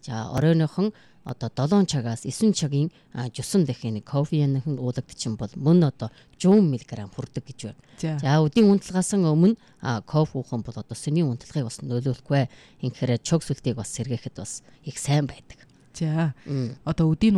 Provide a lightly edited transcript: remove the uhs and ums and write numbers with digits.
За оройнохон одоо 7 цагаас 9 цагийн жусан дахин кофеинхэн уулагдчих бол мөн одоо 100 мг хүрдэг гэж байна. За өдийн унтлагаас өмнө кофе уух бол одоо сүний унтлагыг бас нөлөөлөхгүй. Инхээр чог сүлтийг бас сэргээхэд бас их сайн байдаг. За одоо өдийн